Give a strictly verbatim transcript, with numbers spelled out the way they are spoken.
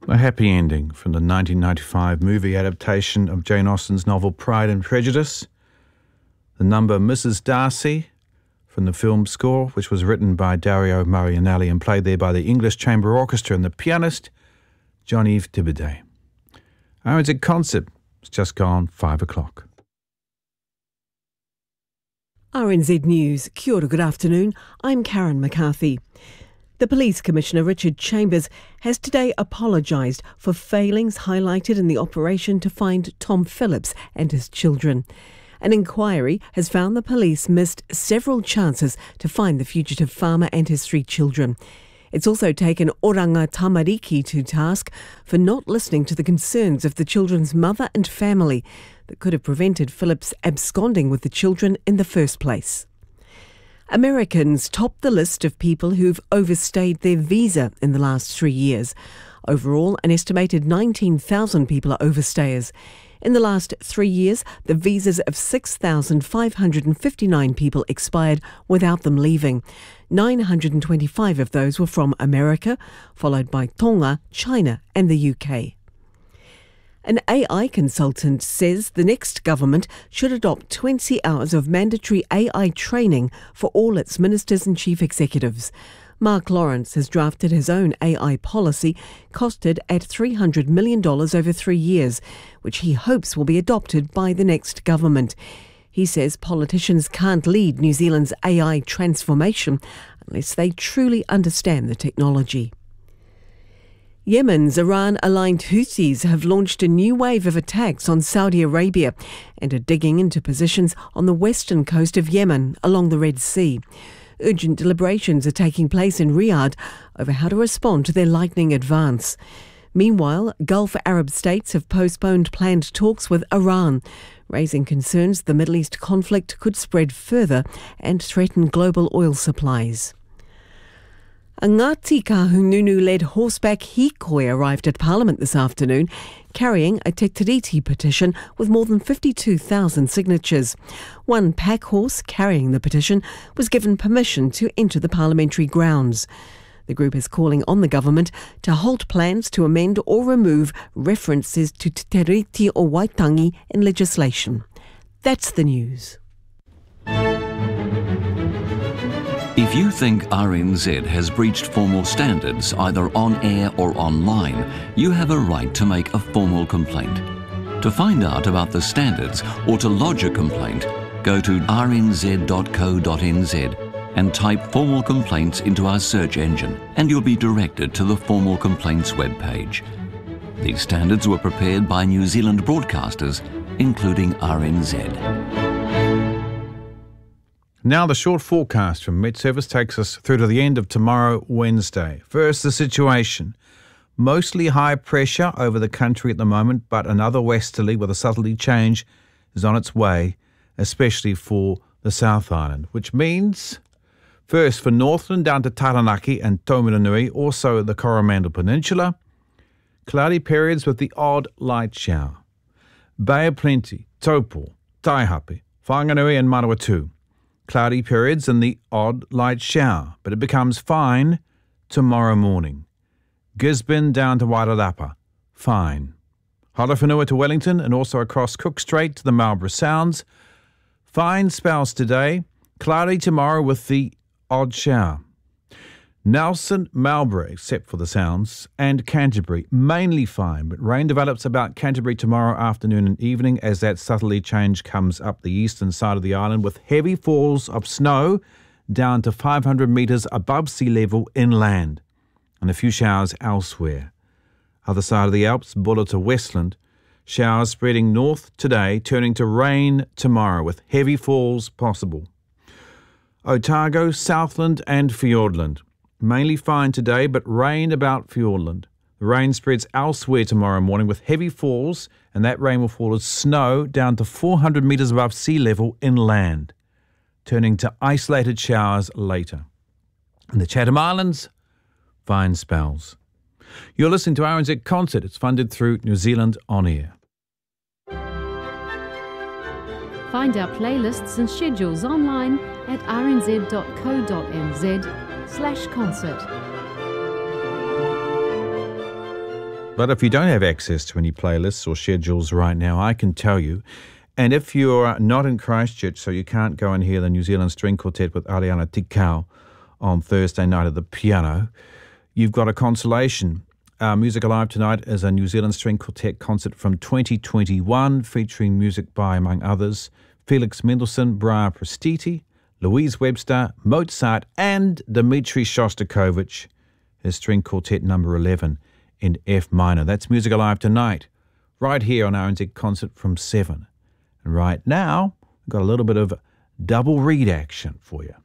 A happy ending from the nineteen ninety-five movie adaptation of Jane Austen's novel Pride and Prejudice. The number Missus Darcy from the film score, which was written by Dario Marianelli and played there by the English Chamber Orchestra and the pianist Jean-Yves Thibaudet. R N Z Concert. It's just gone five o'clock. R N Z News. Kia ora, good afternoon. I'm Karen McCarthy. The Police Commissioner Richard Chambers has today apologised for failings highlighted in the operation to find Tom Phillips and his children. An inquiry has found the police missed several chances to find the fugitive farmer and his three children. It's also taken Oranga Tamariki to task for not listening to the concerns of the children's mother and family that could have prevented Phillips absconding with the children in the first place. Americans top the list of people who've overstayed their visa in the last three years. Overall, an estimated nineteen thousand people are overstayers. In the last three years, the visas of six thousand five hundred fifty-nine people expired without them leaving. nine hundred twenty-five of those were from America, followed by Tonga, China and the U K. An A I consultant says the next government should adopt twenty hours of mandatory A I training for all its ministers and chief executives. Mark Lawrence has drafted his own A I policy, costed at three hundred million dollars over three years, which he hopes will be adopted by the next government. He says politicians can't lead New Zealand's A I transformation unless they truly understand the technology. Yemen's Iran-aligned Houthis have launched a new wave of attacks on Saudi Arabia and are digging into positions on the western coast of Yemen along the Red Sea. Urgent deliberations are taking place in Riyadh over how to respond to their lightning advance. Meanwhile, Gulf Arab states have postponed planned talks with Iran, raising concerns the Middle East conflict could spread further and threaten global oil supplies. A Ngāti Kahungunu-led horseback hikoi arrived at Parliament this afternoon, carrying a Te Tiriti petition with more than fifty-two thousand signatures. One pack horse carrying the petition was given permission to enter the parliamentary grounds. The group is calling on the government to halt plans to amend or remove references to Te Tiriti o Waitangi in legislation. That's the news. If you think R N Z has breached formal standards either on air or online, you have a right to make a formal complaint. To find out about the standards or to lodge a complaint, go to r n z dot co dot n z and type formal complaints into our search engine and you'll be directed to the formal complaints webpage. These standards were prepared by New Zealand broadcasters, including R N Z. Now the short forecast from Met Service takes us through to the end of tomorrow, Wednesday. First, the situation. Mostly high pressure over the country at the moment, but another westerly with a southerly change is on its way, especially for the South Island, which means, first for Northland down to Taranaki and Taumarunui, also the Coromandel Peninsula, cloudy periods with the odd light shower. Bay of Plenty, Taupo, Taihape, Whanganui and Manawatu. Cloudy periods and the odd light shower, but it becomes fine tomorrow morning. Gisborne down to Wairarapa, fine. Holowhenua to Wellington and also across Cook Strait to the Marlborough Sounds. Fine spells today, cloudy tomorrow with the odd shower. Nelson, Marlborough, except for the Sounds, and Canterbury, mainly fine, but rain develops about Canterbury tomorrow afternoon and evening as that southerly change comes up the eastern side of the island with heavy falls of snow down to five hundred metres above sea level inland and a few showers elsewhere. Other side of the Alps, Buller to Westland, showers spreading north today, turning to rain tomorrow with heavy falls possible. Otago, Southland and Fiordland. Mainly fine today, but rain about Fiordland. The rain spreads elsewhere tomorrow morning with heavy falls, and that rain will fall as snow down to four hundred metres above sea level inland, turning to isolated showers later. In the Chatham Islands, fine spells. You're listening to R N Z Concert. It's funded through New Zealand On Air. Find our playlists and schedules online at r n z dot co dot n z slash concert. But if you don't have access to any playlists or schedules right now, I can tell you. And if you're not in Christchurch, so you can't go and hear the New Zealand String Quartet with Ariana Tikau on Thursday night at the piano, you've got a consolation. Uh, Music Alive tonight is a New Zealand String Quartet concert from twenty twenty-one, featuring music by, among others, Felix Mendelssohn, Braja Prestiti, Louise Webster, Mozart, and Dmitri Shostakovich, his String Quartet number eleven in F minor. That's Music Alive tonight, right here on R N Z Concert from seven. And right now, we've got a little bit of double read action for you.